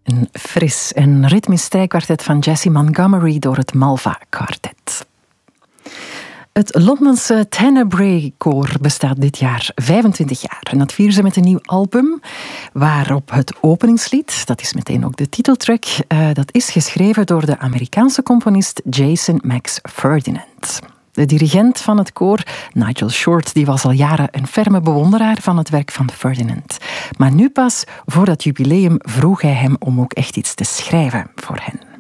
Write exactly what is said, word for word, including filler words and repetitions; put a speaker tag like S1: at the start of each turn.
S1: Een fris en ritmisch strijkkwartet van Jessie Montgomery door het Malva Quartet. Het Londense Tenebrae Koor bestaat dit jaar vijfentwintig jaar. En dat vieren ze met een nieuw album, waarop het openingslied, dat is meteen ook de titeltrack, uh, dat is geschreven door de Amerikaanse componist Jason Max Ferdinand. De dirigent van het koor, Nigel Short, die was al jaren een ferme bewonderaar van het werk van Ferdinand. Maar nu pas, voor dat jubileum, vroeg hij hem om ook echt iets te schrijven voor hen.